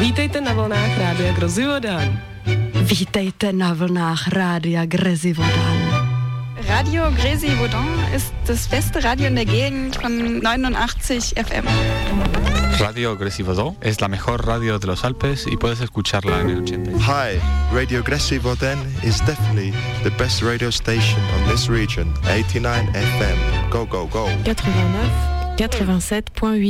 Vítejte na vlnách Rádia Grozivodán. Vítejte na vlnách Rádia Grezivodán. Radio Grezivodán ist das beste Radio in der Gegend von 89 FM. Radio Grezivodán es la mejor radio de los Alpes y puedes escucharla en el 80. Hi, Radio Grezivodán is definitely the best radio station on this region. 89 FM. Go, go, go. 89, 87.8.